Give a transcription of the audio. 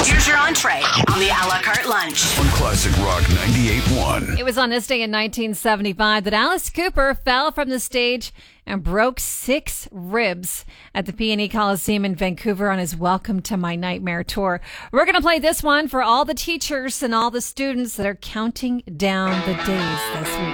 Here's your entree on the a la carte lunch. On Classic Rock 98.1. It was on this day in 1975 that Alice Cooper fell from the stage and broke 6 ribs at the P&E Coliseum in Vancouver on his Welcome to My Nightmare tour. We're going to play this one for all the teachers and all the students that are counting down the days this week.